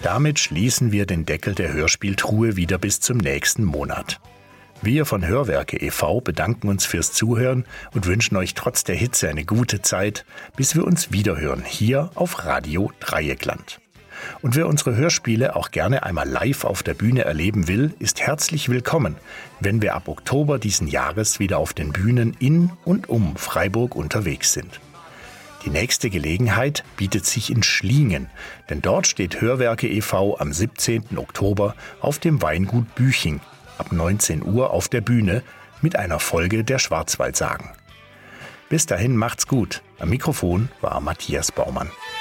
Damit schließen wir den Deckel der Hörspieltruhe wieder bis zum nächsten Monat. Wir von Hörwerke e.V. bedanken uns fürs Zuhören und wünschen euch trotz der Hitze eine gute Zeit, bis wir uns wiederhören, hier auf Radio Dreieckland. Und wer unsere Hörspiele auch gerne einmal live auf der Bühne erleben will, ist herzlich willkommen, wenn wir ab Oktober diesen Jahres wieder auf den Bühnen in und um Freiburg unterwegs sind. Die nächste Gelegenheit bietet sich in Schliengen, denn dort steht Hörwerke e.V. am 17. Oktober auf dem Weingut Büching ab 19 Uhr auf der Bühne mit einer Folge der Schwarzwaldsagen. Bis dahin macht's gut. Am Mikrofon war Matthias Baumann.